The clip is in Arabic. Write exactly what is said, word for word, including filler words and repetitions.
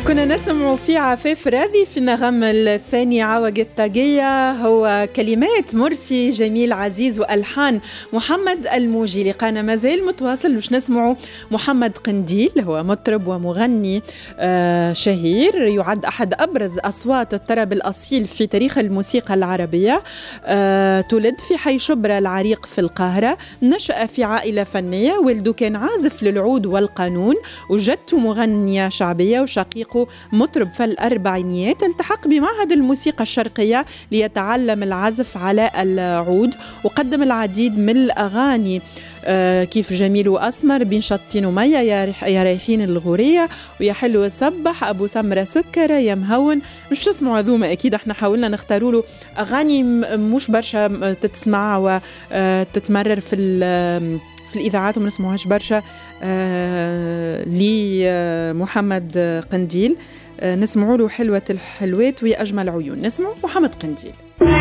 كنا نسمع في عفاف راضي في النغم الثاني عوج الطاقية، هو كلمات مرسي جميل عزيز وألحان محمد الموجي. لقانا مازال متواصل باش نسمعوا محمد قنديل، هو مطرب ومغني آه شهير، يعد أحد أبرز أصوات الطرب الأصيل في تاريخ الموسيقى العربية. آه تولد في حي شبرا العريق في القاهرة، نشأ في عائلة فنية، والده كان عازف للعود والقانون، وجدته مغنية شعبية، وشقيقه مطرب في الأربعينيات. التحق بمعهد الموسيقى الشرقية ليتعلم العزف على العود، وقدم العديد من الأغاني آه كيف جميل وأسمر، بين شطين ومية، يا رايحين الغورية، ويا حلو سبح، أبو سمرة سكرة، يا مهون. مش تسمعوا هذوما أكيد، احنا حاولنا نختاروا له أغاني مش برشا تتسمع وتتمرر في في الإذاعات وما نسمعوهاش برشا آه لمحمد قنديل. آه نسمعوا له حلوة الحلوات ويا أجمل عيون. نسمع محمد قنديل.